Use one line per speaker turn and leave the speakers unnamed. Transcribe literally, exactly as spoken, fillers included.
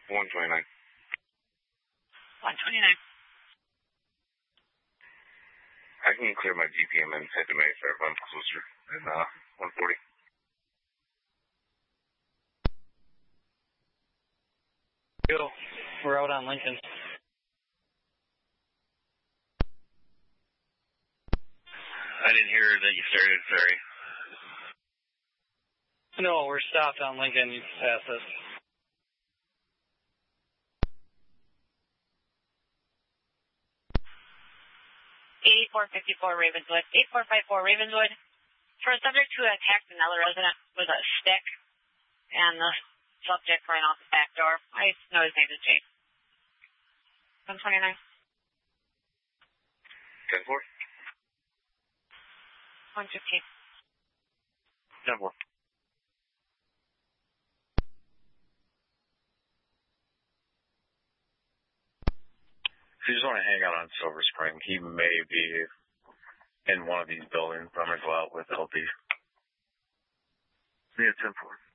one twenty-nine.
one twenty-nine.
I can clear my G P M and head to Mayfair if I'm closer than uh, one forty.
Yo, we're out on Lincoln.
I didn't hear that you started, sorry.
No, we're stopped on Lincoln. You can pass us.
eighty-four fifty-four Ravenswood. eight four five four Ravenswood. For a subject who attacked another resident with a stick, and the subject ran out the back door. I know his name is Jake. one twenty-nine.
ten four.
one fifteen.
ten four. If you just want to hang out on Silver Spring, he may be in one of these buildings. I'm going to go out with L D. Yeah, ten four.